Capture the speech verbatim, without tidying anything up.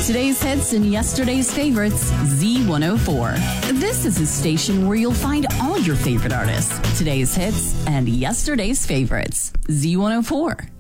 Today's hits and yesterday's favorites, Z one oh four. This is a station where you'll find all your favorite artists. Today's hits and yesterday's favorites, Z one oh four.